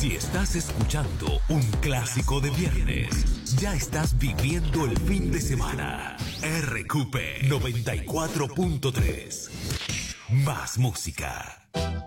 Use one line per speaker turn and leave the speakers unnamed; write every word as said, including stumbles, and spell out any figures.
Si estás escuchando un clásico de viernes, ya estás viviendo el fin de semana. R Q P noventa y cuatro punto tres. Más música.